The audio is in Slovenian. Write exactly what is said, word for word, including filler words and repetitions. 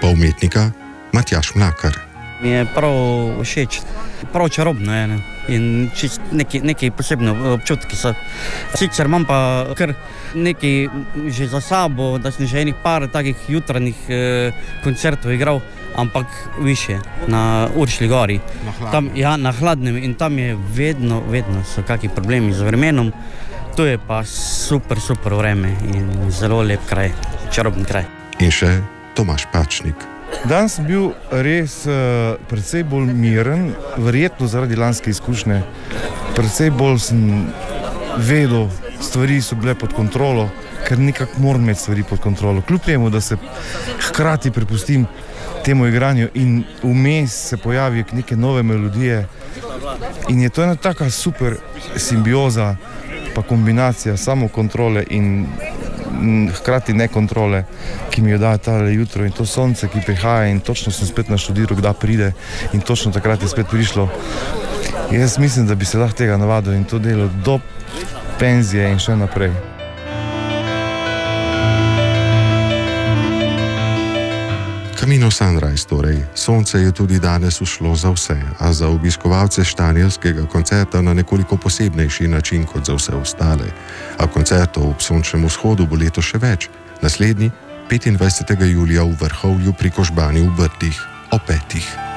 umetnika Matjaž Mlakar. Mi je prav všeč, prav čarobno je, ne? In čist neki, neki posebni občutki so. Sicer imam pa kar nekaj že za sabo, da sem že enih par takih jutranjih eh, koncertov igral, ampak više, na Uršlji gori. Na tam, ja, na Hladnem, in tam je vedno, vedno so kakšni problemi z vremenom. To je pa super, super vreme in zelo lep kraj, čarobni kraj. In še Tomaž Pačnik. Danes sem bil res uh, precej bolj miren, verjetno zaradi lanske izkušnje. Precej bolj sem vedel, stvari so bile pod kontrolo, ker nekako moram imeti stvari pod kontrolo. Kljub temu, da se hkrati prepustim temu igranju in vmes se pojavijo neke nove melodije. In je to ena taka super simbioza, pa kombinacija samokontrole in hkrati nekontrole, ki mi jo daje tale jutro in to sonce, ki prihaja, in točno sem spet naštudiral, kdaj pride, in točno takrat je spet prišlo. Jaz mislim, da bi se lahko tega navadil in to delal do penzije in še naprej. Camino Sunrise torej. Sonce je tudi danes ušlo za vse, a za obiskovalce štajerskega koncerta na nekoliko posebnejši način kot za vse ostale. A koncertov ob sončnem vzhodu bo letos še več. Naslednji, petindvajsetega julija v Vrhovju pri Kožbani v Brdih, ob petih.